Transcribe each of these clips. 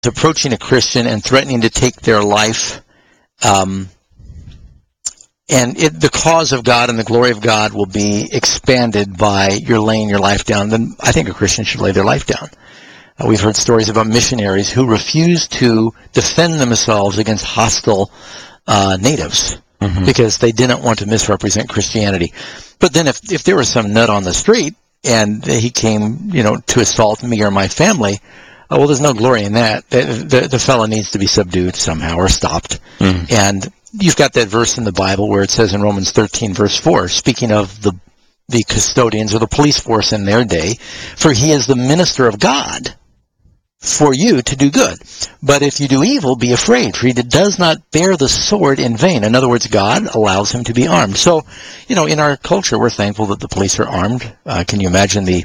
approaching a Christian and threatening to take their life, and the cause of God and the glory of God will be expanded by your laying your life down, then I think a Christian should lay their life down. We've heard stories about missionaries who refuse to defend themselves against hostile natives because they didn't want to misrepresent Christianity. But then if there was some nut on the street and he came, to assault me or my family, well, there's no glory in that. The fellow needs to be subdued somehow or stopped. And you've got that verse in the Bible where it says in Romans 13, verse 4, speaking of the custodians or the police force in their day, for he is the minister of God for you to do good. But if you do evil, be afraid, for he does not bear the sword in vain. In other words, God allows him to be armed. So, in our culture, we're thankful that the police are armed. Can you imagine the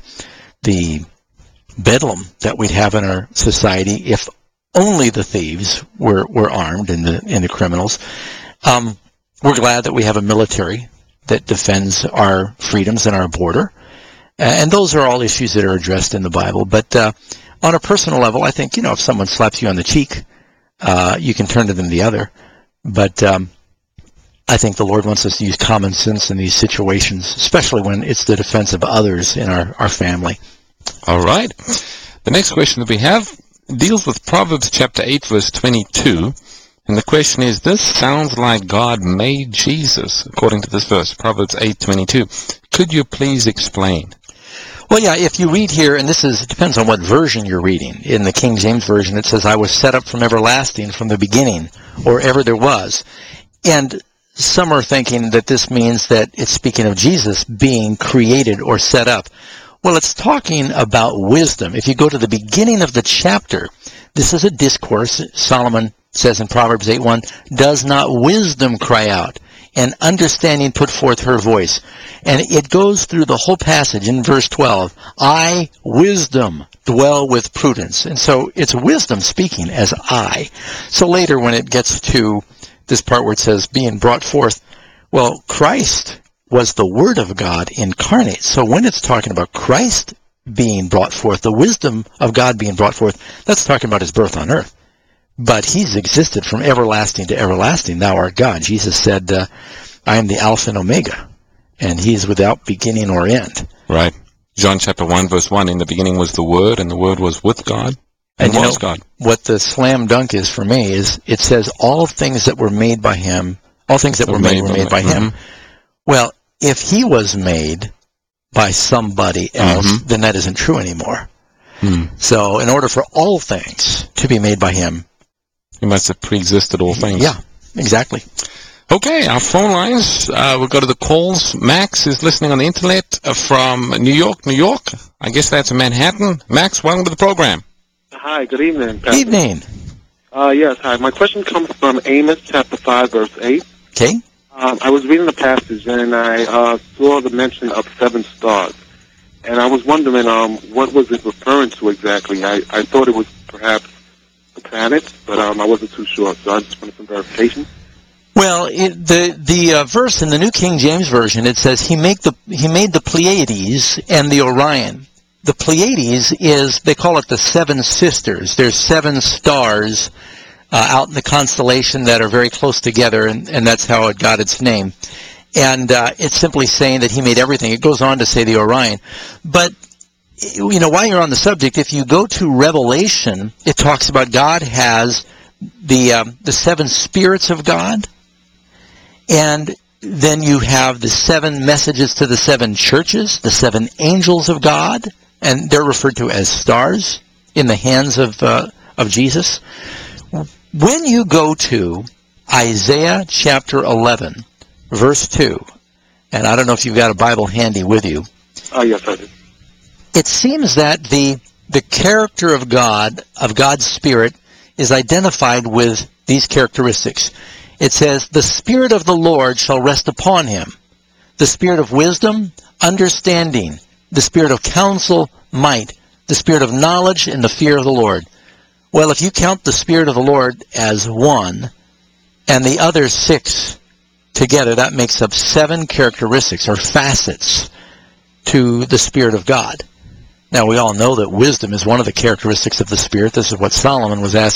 bedlam that we'd have in our society if only the thieves were armed and the criminals? We're glad that we have a military that defends our freedoms and our border. And those are all issues that are addressed in the Bible. But on a personal level, I think, if someone slaps you on the cheek, you can turn to them the other. But I think the Lord wants us to use common sense in these situations, especially when it's the defense of others in our family. All right. The next question that we have deals with Proverbs chapter 8, verse 22. And the question is, this sounds like God made Jesus, according to this verse, Proverbs 8:22. Could you please explain? Well, yeah, if you read here, and it depends on what version you're reading. In the King James Version, it says, I was set up from everlasting, from the beginning, or ever there was. And some are thinking that this means that it's speaking of Jesus being created or set up. Well, it's talking about wisdom. If you go to the beginning of the chapter, this is a discourse. Solomon says in Proverbs 8:1, does not wisdom cry out, and understanding put forth her voice? And it goes through the whole passage in verse 12. I, wisdom, dwell with prudence. And so it's wisdom speaking as I. So later when it gets to this part where it says being brought forth, well, Christ was the Word of God incarnate. So when it's talking about Christ being brought forth, the wisdom of God being brought forth, that's talking about his birth on earth. But he's existed from everlasting to everlasting. Thou art God. Jesus said, I am the Alpha and Omega, and he is without beginning or end. Right. John chapter 1, verse 1, in the beginning was the Word, and the Word was with God, and was God. What the slam dunk is for me is it says all things that were made by him, all things that were made by him. Well, if he was made by somebody else, then that isn't true anymore. So in order for all things to be made by him, he must have pre-existed all things. Yeah, exactly. Okay, our phone lines, we'll go to the calls. Max is listening on the internet from New York, New York. I guess that's Manhattan. Max, welcome to the program. Hi, good evening, Pastor. Good evening. Yes, hi. My question comes from Amos chapter 5, verse 8. Okay. I was reading the passage, and I saw the mention of 7 stars. And I was wondering, what was it referring to exactly? I thought it was perhaps the planets, but I wasn't too sure, so I just wanted some verification. Well, the verse in the New King James Version, it says he made the Pleiades and the Orion. The Pleiades they call it the 7 sisters. There's 7 stars out in the constellation that are very close together, and that's how it got its name. And it's simply saying that he made everything. It goes on to say the Orion. But, while you're on the subject, if you go to Revelation, it talks about God has the 7 spirits of God. And then you have the 7 messages to the 7 churches, the 7 angels of God, and they're referred to as stars in the hands of Jesus. When you go to Isaiah chapter 11, verse 2, and I don't know if you've got a Bible handy with you. Yes, I do. It seems that the character of God, of God's Spirit, is identified with these characteristics. It says, the Spirit of the Lord shall rest upon him, the Spirit of wisdom, understanding, the Spirit of counsel, might, the Spirit of knowledge, and the fear of the Lord. Well, if you count the Spirit of the Lord as 1, and the other 6 together, that makes up 7 characteristics or facets to the Spirit of God. Now, we all know that wisdom is one of the characteristics of the Spirit. This is what Solomon was asking